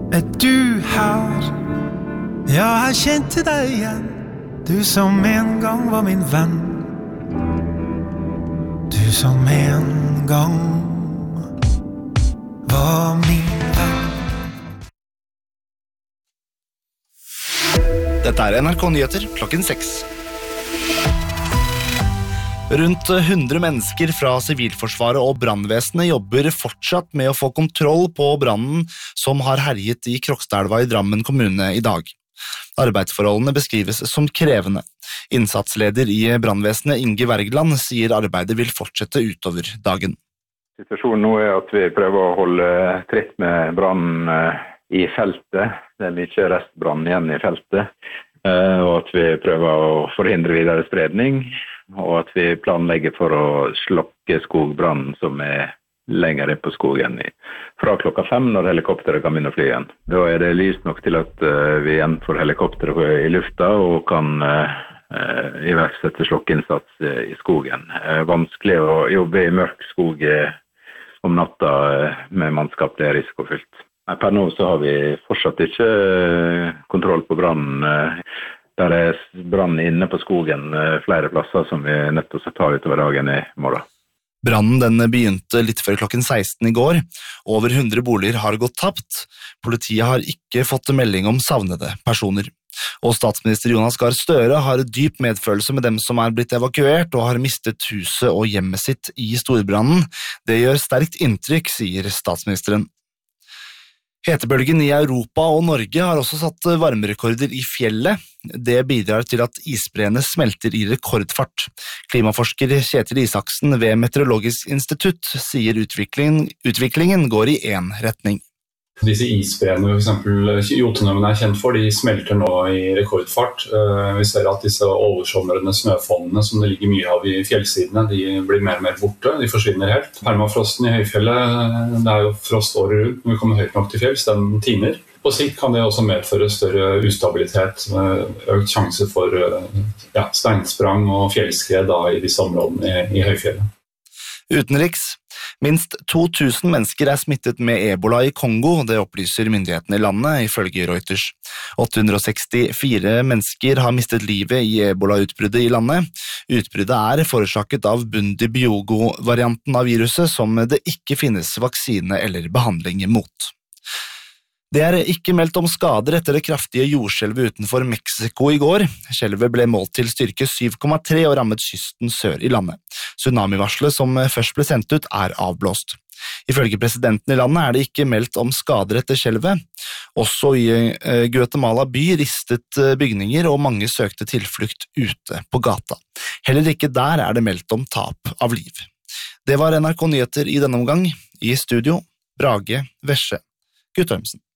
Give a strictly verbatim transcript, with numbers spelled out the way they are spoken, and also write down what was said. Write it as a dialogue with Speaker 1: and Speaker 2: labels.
Speaker 1: Er du her? Ja, jeg kjente deg igjen. Du som en gang var min venn. Du som en gang var min venn.
Speaker 2: Dette er N R K Nyheter klokken seks. Rundt hundre mennesker fra Sivilforsvaret og brannvesenet jobber fortsatt med å få kontroll på brannen som har herjet i Krokstadelva i Drammen kommune i dag. Arbeidsforholdene beskrives som krevende. Innsatsleder i brannvesenet Inge Wergeland sier arbeidet vil fortsette utover dagen.
Speaker 3: Situasjonen nå er at vi prøver å holde tritt med brannen i feltet. Det er mye restbrann igjen i feltet, og at vi prøver å forhindre videre spredning, og at vi planlegger for å slokke skogbrannen som er lenger inn på skogen fra klokka fem når helikopteret kan begynne å fly igjen. Da er det lyst nok til at vi igjen får helikopteret i lufta og kan uh, iverksette slokkeinnsats i skogen. Uh, vanskelig å jobbe i mørk skog om natta uh, med mannskap, det er risikofylt. Per nå så har vi fortsatt ikke kontroll på brannen. Der er brann inne på skogen flere plasser som vi er nødt til å ta utover dagen i morgen.
Speaker 2: Brannen den begynte litt før klokken seksten i går. Over hundre boliger har gått tapt. Politiet har ikke fått melding om savnede personer. Og statsminister Jonas Gahr Støre har dyp medfølelse med dem som er blitt evakuert og har mistet huset og hjemmet sitt i storbrannen. Det gjør sterkt inntrykk, sier statsministeren. Hetebølgen i Europa og Norge har også satt varmerekorder i fjellet. Det bidrar til at isbreene smelter i rekordfart. Klimaforsker Kjetil Isaksen ved Meteorologisk institutt sier utviklingen, utviklingen går i en retning.
Speaker 4: Disse isbreene, for eksempel Jotunheimen er kjent for, de smelter nå i rekordfart. Vi ser at disse oversomrende snøfonnene som det ligger mye av i fjellsidene, de blir mer og mer borte, de forsvinner helt. Permafrosten i høyfjellet, det er jo frost året rundt, når vi kommer høyt nok til fjells, den tiner. På sikt kan det også medføre større ustabilitet, med økt sjanse for ja, steinsprang og fjellskred da, i disse områdene i, i høyfjellet.
Speaker 2: Utenriks. Minst to tusen mennesker er smittet med ebola i Kongo, det opplyser myndighetene i landet, ifølge Reuters. åtte hundre og sekstifire mennesker har mistet livet i ebola-utbruddet i landet. Utbruddet er forårsaket av Bundibugyo-varianten av viruset, som det ikke finnes vaksine eller behandling mot. Det er ikke meldt om skader etter det kraftige jordskjelvet utenfor Mexico i går. Skjelvet ble målt til styrke syv komma tre og rammet kysten sør i landet. Tsunamivarslet som først ble sendt ut er avblåst. Ifølge presidenten i landet er det ikke meldt om skader etter skjelvet. Også i Guatemala by ristet bygninger og mange søkte tilflukt ute på gata. Heller ikke der er det meldt om tap av liv. Det var N R K Nyheter i denne omgang. I studio, Brage Vesje Guttormsen.